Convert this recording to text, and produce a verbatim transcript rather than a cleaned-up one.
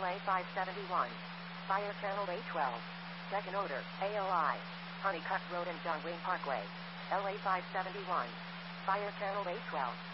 A five seventy-one. Fire Channel A twelve. Second Order, A O I. Honeycutt Road and John Wayne Parkway. L A five seventy-one. Fire Channel A twelve.